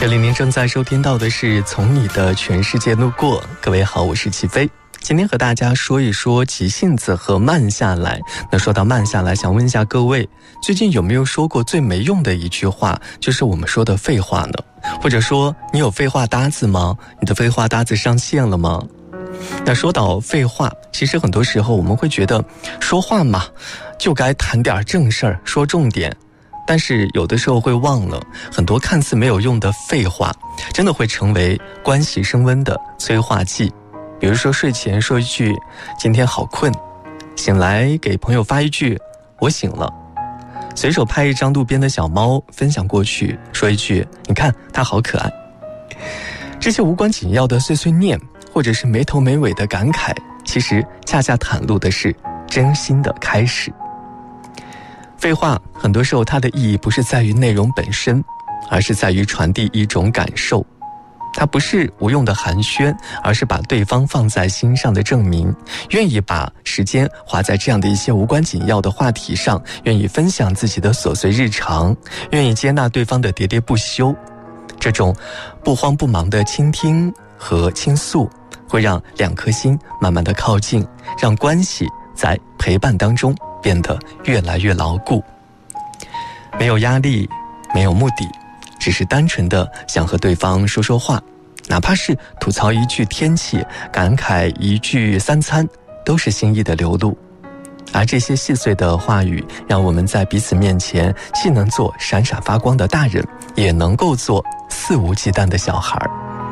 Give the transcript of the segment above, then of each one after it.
这里您正在收听到的是从你的全世界路过。各位好，我是齐飞，今天和大家说一说急性子和慢下来。那说到慢下来，想问一下各位，最近有没有说过最没用的一句话，就是我们说的废话呢？或者说你有废话搭子吗？你的废话搭子上线了吗？那说到废话，其实很多时候我们会觉得说话嘛，就该谈点正事儿，说重点。但是有的时候会忘了，很多看似没有用的废话，真的会成为关系升温的催化剂。比如说睡前说一句今天好困，醒来给朋友发一句我醒了，随手拍一张路边的小猫分享过去，说一句你看它好可爱。这些无关紧要的碎碎念，或者是没头没尾的感慨，其实恰恰袒露的是真心的开始。废话很多时候它的意义不是在于内容本身，而是在于传递一种感受。它不是无用的寒暄，而是把对方放在心上的证明，愿意把时间花在这样的一些无关紧要的话题上，愿意分享自己的琐碎日常，愿意接纳对方的喋喋不休。这种不慌不忙的倾听和倾诉，会让两颗心慢慢的靠近，让关系在陪伴当中变得越来越牢固。没有压力，没有目的，只是单纯的想和对方说说话，哪怕是吐槽一句天气，感慨一句三餐，都是心意的流露。而这些细碎的话语，让我们在彼此面前既能做闪闪发光的大人，也能够做肆无忌惮的小孩。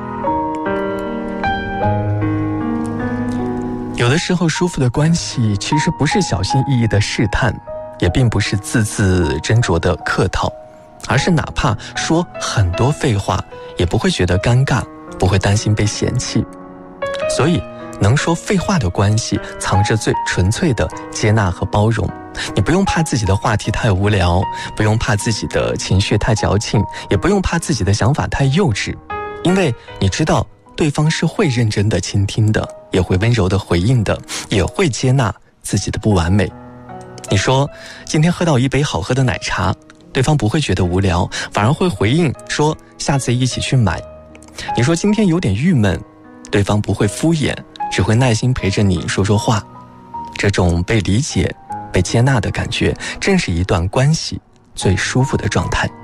有的时候舒服的关系其实不是小心翼翼的试探，也并不是字字斟酌的客套，而是哪怕说很多废话也不会觉得尴尬，不会担心被嫌弃。所以能说废话的关系藏着最纯粹的接纳和包容。你不用怕自己的话题太无聊，不用怕自己的情绪太矫情，也不用怕自己的想法太幼稚，因为你知道对方是会认真的倾听的，也会温柔的回应的，也会接纳自己的不完美。你说今天喝到一杯好喝的奶茶，对方不会觉得无聊，反而会回应说下次一起去买。你说今天有点郁闷，对方不会敷衍，只会耐心陪着你说说话。这种被理解、被接纳的感觉，正是一段关系最舒服的状态。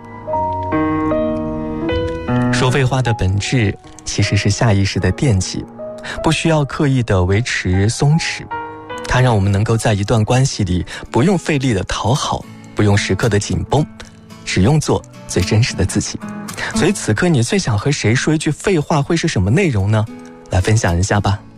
说废话的本质其实是下意识的惦记，不需要刻意的维持松弛，它让我们能够在一段关系里不用费力的讨好，不用时刻的紧绷，只用做最真实的自己。所以此刻你最想和谁说一句废话会是什么内容呢？来分享一下吧。